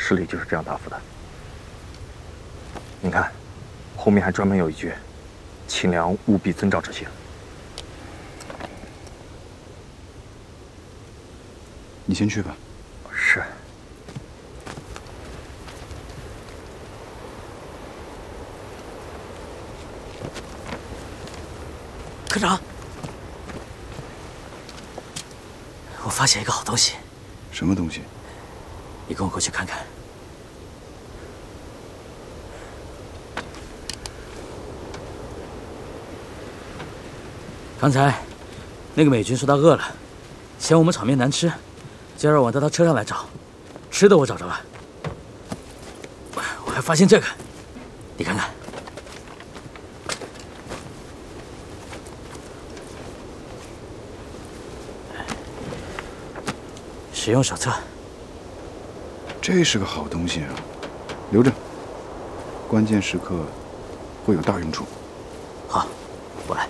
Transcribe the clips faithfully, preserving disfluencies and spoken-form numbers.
师里就是这样答复的。你看，后面还专门有一句：“请良务必遵照执行。” 你先去吧。 是。 科长，我发现一个好东西。 什么东西？ 你跟我过去看看。刚才那个美军说他饿了，嫌我们场面难吃，就让我到他车上来找。吃的我找着了，我还发现这个，你看看。使用手册。 这是个好东西啊，留着，关键时刻会有大用处。 好，我来。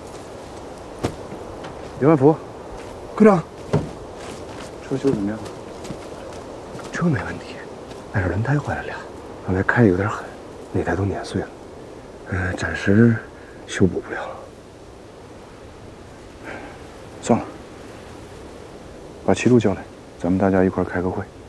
李万福，科长，车修怎么样？ 车没问题，但是轮胎坏了俩，刚才开的有点狠，那台都碾碎了，嗯、呃，暂时修补不了。 算了，把齐路叫来，咱们大家一块儿开个会。